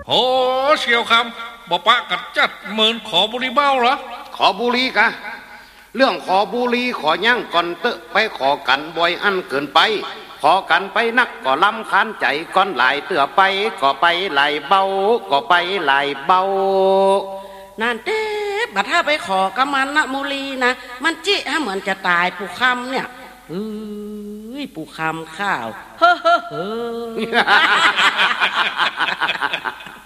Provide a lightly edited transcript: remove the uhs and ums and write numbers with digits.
โอ้เชียวคำบ่ปะกัดจัดเมินขอบุรีเบ้าเหรอขอบุรีกะเรื่องขอบุรีขอย่างก่อนเตอะไปขอกันบ่อยอันเกินไปขอกันไปนักก็ลำคาญใจก่อนหลายเตือไปก็ไปหลายเบาก็ไปหลายเบานั่นเด้บัดถ้าไปขอกำมันนะมูลีนะมันจิฮะเหมือนจะตายปู่คำเนี่ยปู่คำข้าวเฮ้อ